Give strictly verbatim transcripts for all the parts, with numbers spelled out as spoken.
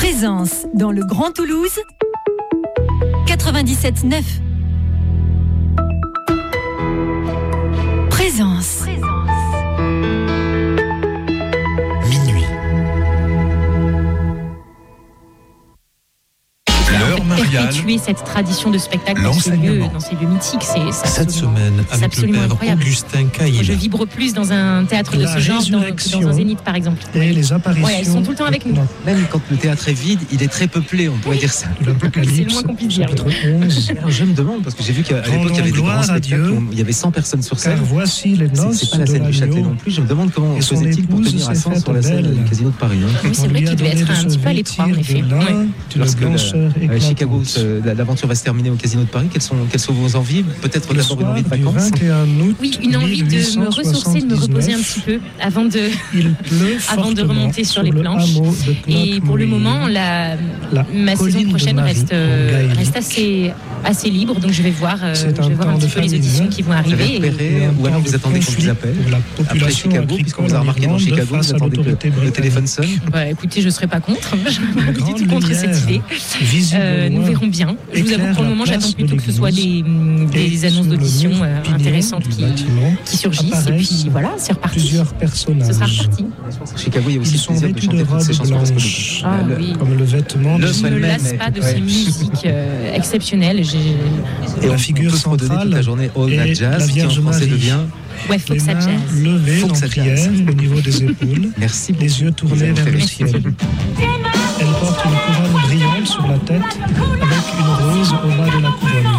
Présence dans le Grand Toulouse, quatre-vingt-dix-sept neuf. Présence. Minuit. L'heure mariale. Perpétuer cette tradition de spectacle dans ces lieux, dans ces lieux mythiques, c'est, c'est cette semaine avec le père incroyable. Augustin Caïl. Je vibre plus dans un théâtre de La ce genre dans, que dans un zénith par exemple. Et les apparitions. Ouais, ils sont tout le temps avec nous. Même quand le théâtre est vide, il est très peuplé, on pourrait dire ça. L'Apocalypse, c'est le moins qu'on puisse dire. chapitre onze. Alors, je me demande, parce que j'ai vu qu'à l'époque, il y avait des grands spectacles, où il y avait cent personnes sur scène. Car voici les C'est, noces c'est pas la de scène du Châtelet l'agneau. non plus. Je me demande comment Et son faisait-il pour épouse tenir à s'est cent faite sur la scène belle. du Casino de Paris. Hein. Oui, c'est On vrai lui a qu'il devait donné être de un se petit peu à l'étroit en vêtir effet. de lin, Ouais. d'une Lorsque la- blancheur euh, éclatante. Chicago, euh, la- l'aventure va se terminer au Casino de Paris, quelles sont, quelles sont vos envies? Peut-être Le d'abord une soir envie de du vacances? vingt et un août Oui, une envie de me ressourcer, de me reposer un petit peu avant de, il pleut avant de fortement remonter sur les le planches. hameau de Et pour le Knock-Mouille. moment, la, La ma saison colline de prochaine Marie, reste, en euh, Gaëlie. reste assez, assez libre, donc je vais voir, euh, C'est je un vais voir temps un de petit peu les famine. auditions qui vont Vous avez arriver. et- repéré, Et un ou alors temps vous de attendez qu'on vous conflit appelle? pour la Après population Chicago, puisqu'on vous a agricole remarqué en dans Irlande Chicago, face vous à attendez que l'autorité le britannique. téléphone sonne? Bah, écoutez, je ne serai pas contre. Je ne suis Une pas du grande tout contre lumière, cette idée. visible Euh, au nous loin, verrons bien. Je vous avoue éclaire que pour le la moment, place j'attends de plutôt que ce soit des, l'église. des Et annonces sur le d'audition mur euh, pignon intéressantes du qui, bâtiment qui surgissent. Et apparaissent puis voilà, c'est reparti. plusieurs Ce personnages. sera reparti. Chicago, il y a aussi Ils le sont plaisir de vêtus chanter de toutes ces robes chansons parce que blanches, Ah le- oui. comme le vêtement Le de Je ne me même, lasse mais- pas de ouais. ces musiques euh, exceptionnelles. J'ai... Et La on, figure on peut se redonner toute la centrale journée All est That la Jazz, qui en Vierge français Marie. devient Ouais, faut les que ça mains jazz. levées Faut que en ça prière jazz. au niveau des épaules, Merci beaucoup. les yeux tournés Vous avez vers le fait ciel. Elle porte une couronne brillante sur la tête avec une rose au bas de la couronne.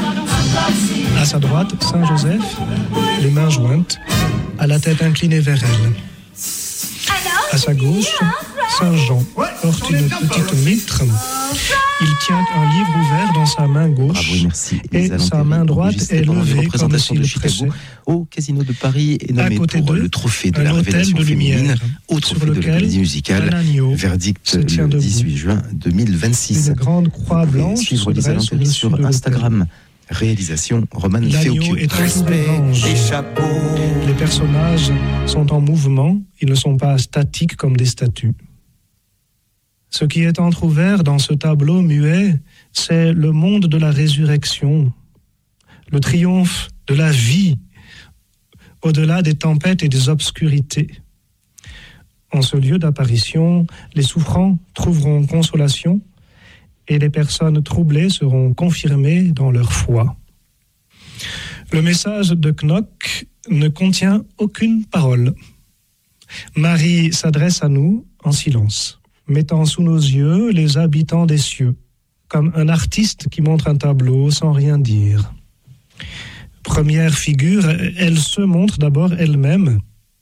À sa droite, Saint Joseph, les mains jointes, à la tête inclinée vers elle. À sa gauche, Saint Jean porte une petite mitre. Il tient un livre ouvert dans sa main Bravo, gauche merci. et Elisa sa Lantéry, main droite enregistrée est pendant les levée comme représentations s'il de Chicago pressait. au Casino de Paris est À nommé côté pour d'eux, le trophée de un la autel révélation de lumière féminine au sur trophée de la lequel comédie un musicale. agneau Verdict se tient le debout. dix-huit juin deux mille vingt-six. Une grande croix Vous pouvez blanche suivre se Elisa dresse Lantéry au-dessus sur de l'autel. Instagram. Réalisation Roman L'agneau Feocchio. est entouré d'anges. Les personnages sont en mouvement, ils ne sont pas statiques comme des statues. Ce qui est entrouvert dans ce tableau muet, c'est le monde de la résurrection, le triomphe de la vie, au-delà des tempêtes et des obscurités. En ce lieu d'apparition, les souffrants trouveront consolation et les personnes troublées seront confirmées dans leur foi. Le message de Knock ne contient aucune parole. Marie s'adresse à nous en silence, mettant sous nos yeux les habitants des cieux, comme un artiste qui montre un tableau sans rien dire. Première figure, elle se montre d'abord elle-même.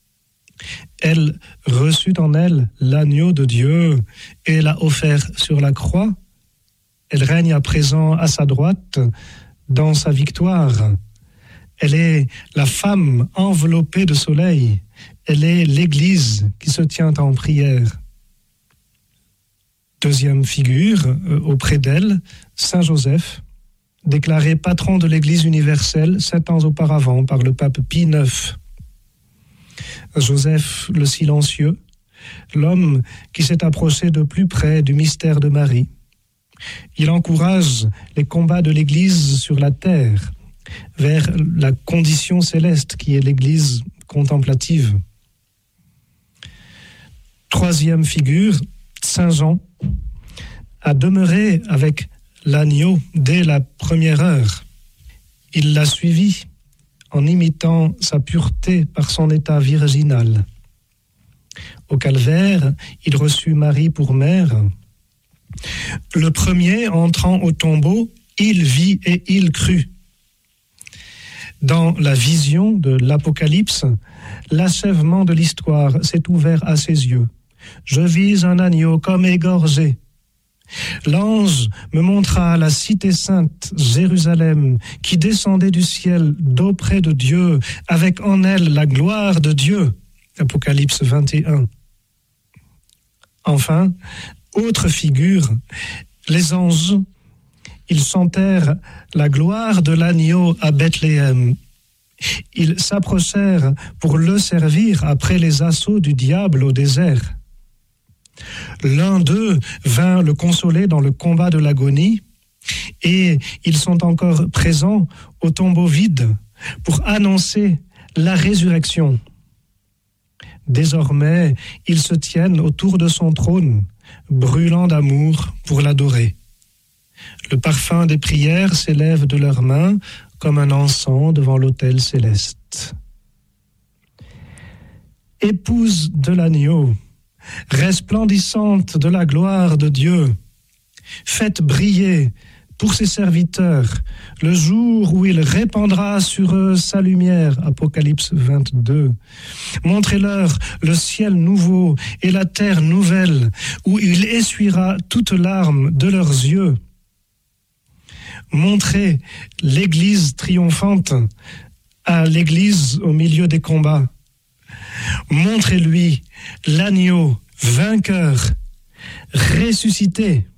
Elle reçut en elle l'agneau de Dieu et l'a offert sur la croix. Elle règne à présent à sa droite dans sa victoire. Elle est la femme enveloppée de soleil. Elle est l'Église qui se tient en prière. Deuxième figure, euh, auprès d'elle, Saint Joseph, déclaré patron de l'Église universelle sept ans auparavant par le pape Pie neuf. Joseph le silencieux, l'homme qui s'est approché de plus près du mystère de Marie. Il encourage les combats de l'Église sur la terre, vers la condition céleste qui est l'Église contemplative. Troisième figure, Saint Jean, a demeuré avec l'agneau dès la première heure. Il l'a suivi en imitant sa pureté par son état virginal. Au calvaire, il reçut Marie pour mère. Le premier entrant au tombeau, il vit et il crut. Dans la vision de l'Apocalypse, l'achèvement de l'histoire s'est ouvert à ses yeux. Je vis un agneau comme égorgé. L'ange me montra la cité sainte, Jérusalem, qui descendait du ciel d'auprès de Dieu, avec en elle la gloire de Dieu. Apocalypse vingt et un. Enfin, autre figure, les anges, ils chantèrent la gloire de l'agneau à Bethléem. Ils s'approchèrent pour le servir après les assauts du diable au désert. L'un d'eux vint le consoler dans le combat de l'agonie, et ils sont encore présents au tombeau vide pour annoncer la résurrection. Désormais, ils se tiennent autour de son trône, brûlant d'amour pour l'adorer. Le parfum des prières s'élève de leurs mains comme un encens devant l'autel céleste. Épouse de l'agneau, resplendissante de la gloire de Dieu, faites briller pour ses serviteurs le jour où il répandra sur eux sa lumière. Apocalypse vingt-deux. Montrez-leur le ciel nouveau et la terre nouvelle, où il essuiera toute larme de leurs yeux. Montrez l'église triomphante à l'église au milieu des combats. Montrez-lui l'agneau vainqueur, ressuscité.